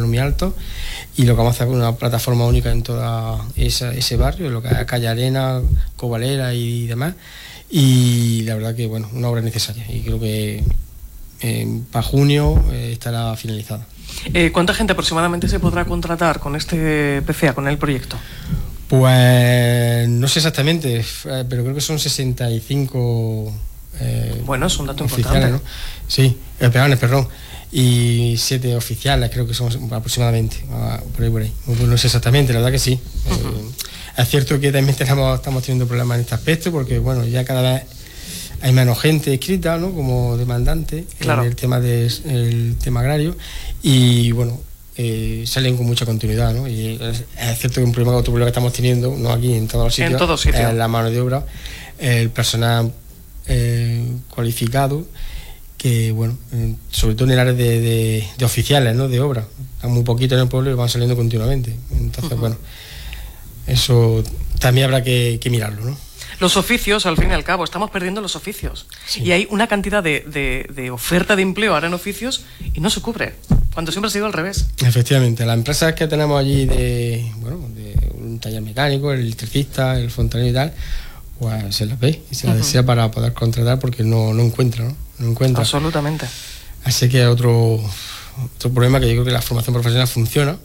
no muy altos, y lo que vamos a hacer es una plataforma única en todo ese barrio, lo que es Calle Arena, Covalera y demás, y la verdad que bueno, una obra necesaria, y creo que para junio estará finalizada. ¿Cuánta gente aproximadamente se podrá contratar con este PCA, con el proyecto? Pues no sé exactamente, pero creo que son 65 bueno, es un dato oficiales, importante, ¿no? Sí, perdón, y 7 oficiales creo que son aproximadamente, por ahí. No sé exactamente, la verdad que sí. Es cierto que también estamos teniendo problemas en este aspecto, porque bueno, ya cada vez hay menos gente inscrita, ¿no? Como demandante, claro, en el tema agrario, y bueno, salen con mucha continuidad, ¿no? Y es cierto que otro problema que estamos teniendo, no aquí, en todos los sitios, en todos sitios, es la mano de obra, el personal cualificado, que bueno, sobre todo en el área de oficiales, ¿no? De obra, hay muy poquito en el pueblo y van saliendo continuamente. Entonces, bueno, eso también habrá que mirarlo, ¿no? Los oficios, al fin y al cabo, estamos perdiendo los oficios. Sí. Y hay una cantidad de oferta de empleo ahora en oficios y no se cubre, cuando siempre ha sido al revés. Efectivamente, las empresas que tenemos allí de un taller mecánico, el electricista, el fontanero y tal, pues se las ve y se las desea para poder contratar, porque no encuentra. Absolutamente. Así que otro problema, que yo creo que la formación profesional funciona.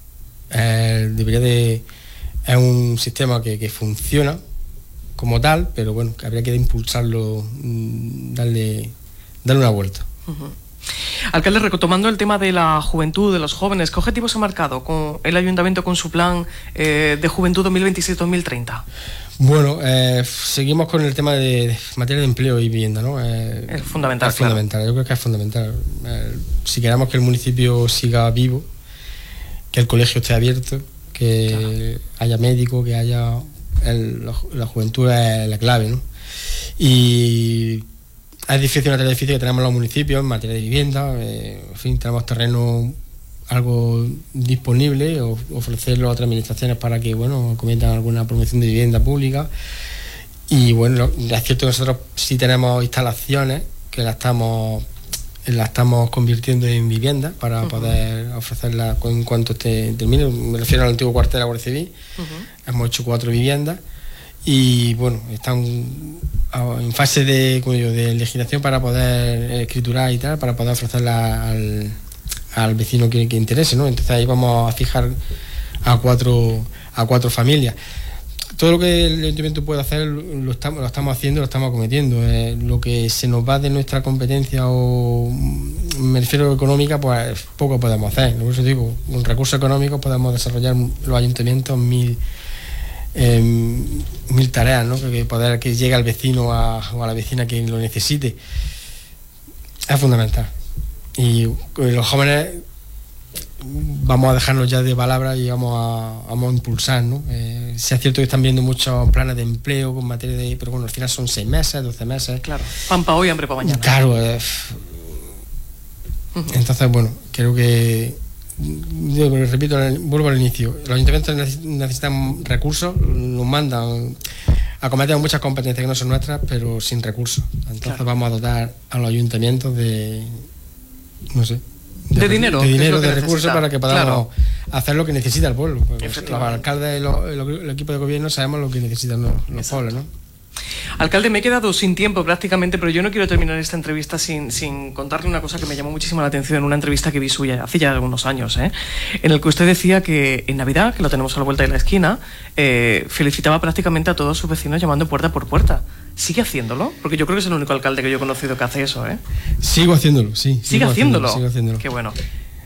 Es un sistema que funciona como tal, pero bueno, que habría que impulsarlo, darle una vuelta. Alcalde, retomando el tema de la juventud, de los jóvenes, ¿qué objetivos ha marcado con el Ayuntamiento con su plan de juventud 2026-2030? Bueno, seguimos con el tema de materia de empleo y vivienda, ¿no? Es fundamental. Es fundamental, yo creo que es fundamental. Si queremos que el municipio siga vivo, que el colegio esté abierto, que haya médicos, que haya... la juventud es la clave, ¿no? Y es difícil, una tarea difícil que tenemos en los municipios en materia de vivienda. En fin, tenemos terreno algo disponible, ofrecerlo a otras administraciones para que, bueno, cometan alguna promoción de vivienda pública. Y bueno, es cierto que nosotros sí tenemos instalaciones que las estamos convirtiendo en vivienda para poder ofrecerla en cuanto termine. Me refiero al antiguo cuartel de la Guardia Civil. Hemos hecho 4 viviendas y bueno, están en fase de legislación para poder escriturar y tal, para poder ofrecerla al vecino que interese, ¿no? Entonces ahí vamos a fijar a cuatro familias. Todo lo que el Ayuntamiento puede hacer lo estamos haciendo, lo estamos acometiendo. Lo que se nos va de nuestra competencia, o me refiero económica, pues poco podemos hacer. Por eso digo, con recursos económicos podemos desarrollar los ayuntamientos mil tareas, ¿no? Que llegue al vecino o a la vecina que lo necesite. Es fundamental. Y los jóvenes vamos a dejarnos ya de palabras y vamos a impulsar, ¿no? Sí es cierto que están viendo muchos planes de empleo con materia de... Pero bueno, al final son 6 meses, 12 meses. Claro, pan para hoy, hambre para mañana. Claro. Entonces, bueno, creo que... repito, vuelvo al inicio. Los ayuntamientos necesitan recursos, nos mandan... Acometemos muchas competencias que no son nuestras, pero sin recursos. Entonces vamos a dotar a los ayuntamientos de... no sé... De dinero, de recursos, para que podamos hacer lo que necesita el pueblo. Los alcaldes y el equipo de gobierno sabemos lo que necesitan los pueblos, ¿no? Alcalde, me he quedado sin tiempo prácticamente, pero yo no quiero terminar esta entrevista sin contarle una cosa que me llamó muchísimo la atención en una entrevista que vi suya hace ya algunos años, en el que usted decía que en Navidad, que lo tenemos a la vuelta de la esquina, felicitaba prácticamente a todos sus vecinos llamando puerta por puerta. ¿Sigue haciéndolo? Porque yo creo que es el único alcalde que yo he conocido que hace eso, Sigo haciéndolo, sí. ¿Sigue haciéndolo? Sigo haciéndolo. Qué bueno.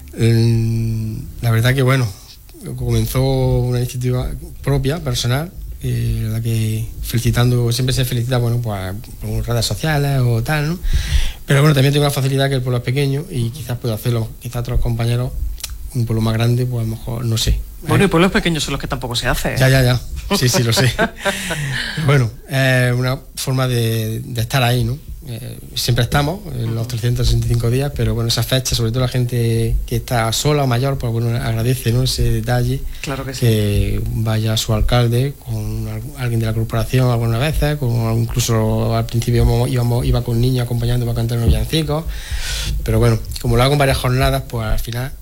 La verdad que bueno, comenzó una iniciativa propia, personal, la verdad que siempre se felicita, bueno, pues por redes sociales o tal, ¿no? Pero bueno, también tengo la facilidad que el pueblo es pequeño y quizás puedo hacerlo, quizás otros compañeros, un pueblo más grande, pues a lo mejor, no sé. Bueno, y pueblos pequeños son los que tampoco se hace. Ya. Sí, lo sé. Bueno, una forma de estar ahí, ¿no? Siempre estamos en los 365 días, pero bueno, esa fecha, sobre todo la gente que está sola o mayor, pues bueno, agradece, ¿no? Ese detalle. Claro que sí. Que vaya su alcalde con alguien de la corporación algunas veces, incluso al principio iba con niños acompañando para cantar unos villancicos, pero bueno, como lo hago en varias jornadas, pues al final